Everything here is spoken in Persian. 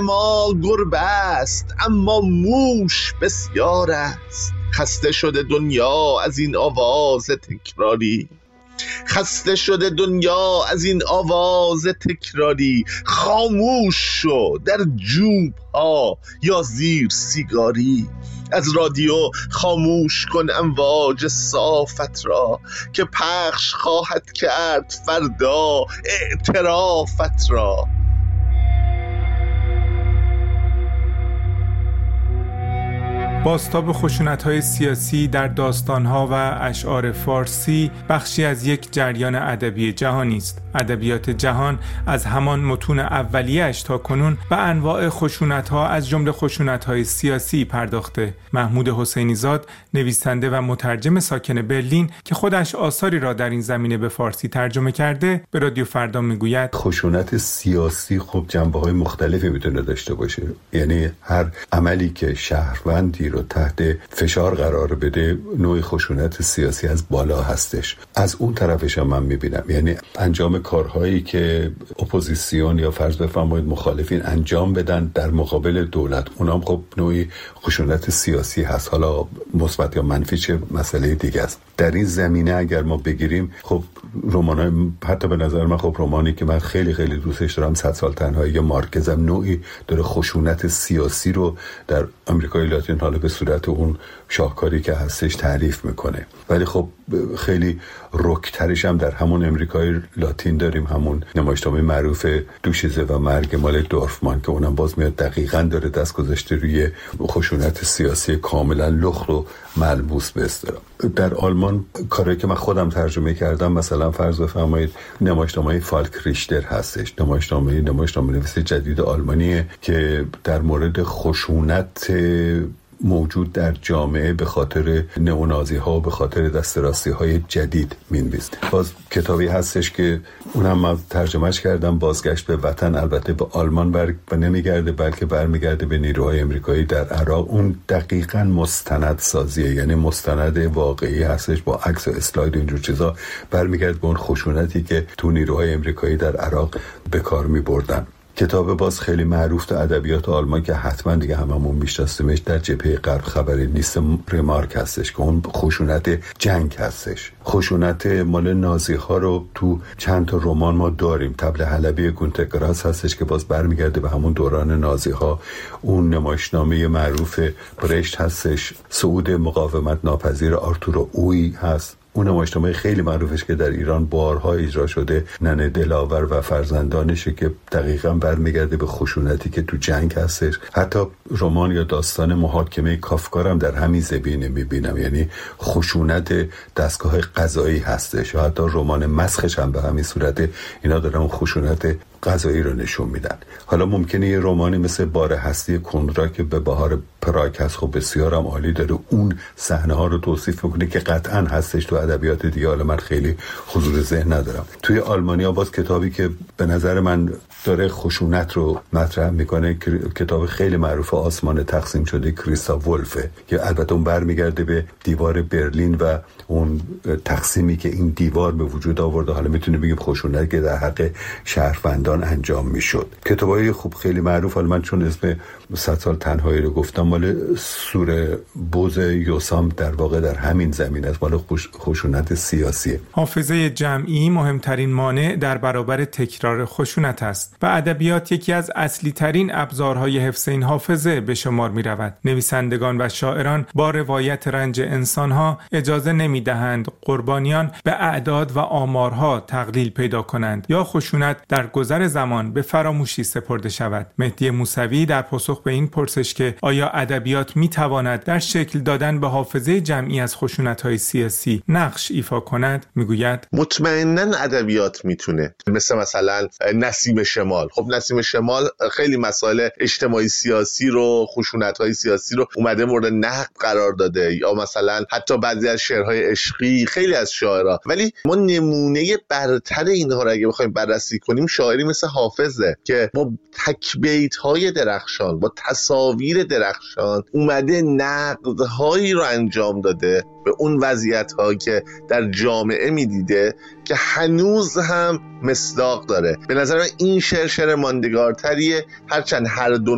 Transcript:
ما گربه است اما موش بسیار است. خسته شده دنیا از این آواز تکراری، خسته شده دنیا از این آواز تکراری. خاموش شو در جوب ها یا زیر سیگاری. از رادیو خاموش کن امواج صافت را، که پخش خواهد کرد فردا اعترافت را. بازتاب خشونت‌های سیاسی در داستان‌ها و اشعار فارسی بخشی از یک جریان ادبی جهانی است. ادبیات جهان از همان متون اولیه‌اش تا کنون به انواع خشونت‌ها از جمله خشونت‌های سیاسی پرداخته. محمود حسینی زاد، نویسنده و مترجم ساکن برلین که خودش آثاری را در این زمینه به فارسی ترجمه کرده، به رادیو فردا میگوید خشونت سیاسی خب جنبه‌های مختلفی میتونه داشته باشه. یعنی هر عملی که شهروندی رو تحت فشار قرار بده نوع خشونت سیاسی از بالا هستش. از اون طرفش هم من میبینم، یعنی انجام کارهایی که اپوزیسیون یا فرض بفرمایید مخالفین انجام بدن در مقابل دولت، اونام خب نوعی خشونت سیاسی هست. حالا مثبت یا منفی چه مسئله دیگه است. در این زمینه اگر ما بگیریم خب رمانای، حتی به نظر من خب رمانی که من خیلی خیلی دوستش دارم 100 سال تنهایی مارکز هم نوعی داره خشونت سیاسی رو در آمریکای لاتین حالا به صورت اون شاهکاری که هستش تعریف میکنه. ولی خب خیلی رکترش هم در همون امریکای لاتین داریم، همون نمایشنامه معروف دوشیزه و مرگ مال دورفمان که اونم باز میاد دقیقاً داره دست گذاشته روی خشونت سیاسی کاملا لخت و ملموس به اصطلاح. در آلمان کاری که من خودم ترجمه کردم مثلا فرض بفرمایید نمایشنامه فالک ریشتر هستش، نمایشنامه نویس جدید آلمانیه که در مورد خشونت موجود در جامعه به خاطر نئونازی ها و به خاطر دسترسی های جدید مینویسه. باز کتابی هستش که اونم من ترجمهش کردم، بازگشت به وطن، البته به آلمان نمیگرده بلکه برمیگرده به نیروهای امریکایی در عراق. اون دقیقاً مستند سازیه، یعنی مستند واقعی هستش با عکس و اسلاید و اینجور چیزا، برمیگرده به اون خشونتی که تو نیروهای امریکایی در عراق به کار میبردن. کتاب باز خیلی معروف در ادبیات آلمان که حتما دیگه هممون میشناسیمش، در جبهه غرب خبری نیست رمارک هستش که اون خشونت جنگ هستش. خشونت مال نازی ها رو تو چند تا رمان ما داریم. طبل حلبی گونتر گراس هستش که باز برمیگرده به همون دوران نازی ها. اون نمایشنامه معروف برشت هستش، صعود مقاومت ناپذیر آرتور اوی هست. اون نمایشنامه خیلی معروفش که در ایران بارها اجرا شده، ننه دلاور و فرزندانشه، که دقیقاً برمیگرده به خشونتی که تو جنگ هستش. حتی رمان یا داستان محاکمه کافکا هم در همین زمینه میبینم، یعنی خشونت دستگاه قضایی هستش. یا حتی رمان مسخش هم به همین صورت اینا دارن اون خشونت قضایی رو نشون میدن. حالا ممکنه یه رمانی مثل بار هستی کندرا که به بهار پراگ هست خب بسیار هم عالی داره، اون صحنه ها رو توصیف میکنه که قطعا هستش تو ادبیات دیگه، حالا من خیلی حضور ذهن ندارم. توی آلمانیا باز کتابی که به نظر من داره خشونت رو مطرح میکنه، کتاب خیلی معروف آسمان تقسیم شده کریستوف ولفه که البته اون برمیگرده به دیوار برلین و اون تقسیمی که این دیوار به وجود آورده. حالا میتونیم بگیم خشونت که در حق شهروندان انجام میشد. کتابای خوب خیلی معروف، حالا من چون اسم 100 سال تنهایی رو گفتم، مال سوره بوز یوسام در واقع در همین زمین است، مال خشونت سیاسیه. حافظه جمعی مهمترین مانع در برابر تکرار خشونت است و ادبیات یکی از اصلی ترین ابزارهای حفظ این حافظه به شمار می رود. نویسندگان و شاعران با روایت رنج انسانها اجازه نمی دهند قربانیان به اعداد و آمارها تقلیل پیدا کنند یا خشونت در گذر زمان به فراموشی سپرده شود. مهدی موسوی در پاسخ به این پرسش که آیا ادبیات می تواند در شکل دادن به حافظه جمعی از خشونت‌های سیاسی نقش ایفا کند میگوید مطمئناً ادبیات میتونه، مثلا نسیم شمال. خب نسیم شمال خیلی مسائل اجتماعی سیاسی رو، خشونت‌های سیاسی رو اومده مورد نقد قرار داده، یا مثلا حتی بعضی از شعرهای عشقی خیلی از شاعرها. ولی ما نمونه برتر اینها رو اگه بخوایم بررسی کنیم شاعری مثل حافظه که با تکبیت‌های درخشان، با تصاویر درخشان اومده نقدهایی رو انجام داده به اون وضعیت‌ها که در جامعه می‌دیده که هنوز هم مصداق داره. به نظر من این شعر ماندگارتریه، هرچند هر دو